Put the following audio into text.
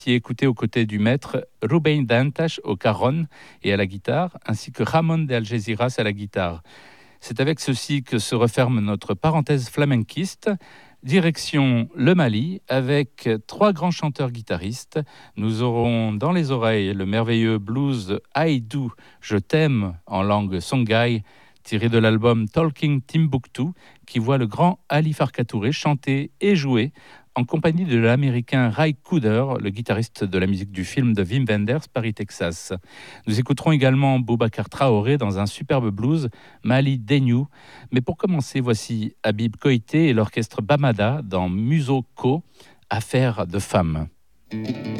écouté aux côtés du maître Rubén Dantas au cajon et à la guitare, ainsi que Ramon de Algeciras à la guitare. C'est avec ceci que se referme notre parenthèse flamenquiste. Direction le Mali, avec 3 grands chanteurs-guitaristes. Nous aurons dans les oreilles le merveilleux blues Aïdou, Je t'aime en langue songhai, tiré de l'album Talking Timbuktu, qui voit le grand Ali Farka Touré chanter et jouer en compagnie de l'américain Ray Cooder, le guitariste de la musique du film de Wim Wenders, Paris, Texas. Nous écouterons également Boubacar Traoré dans un superbe blues, Mali Denyu. Mais pour commencer, voici Habib Koité et l'orchestre Bamada dans Musoko, Affaire de femmes.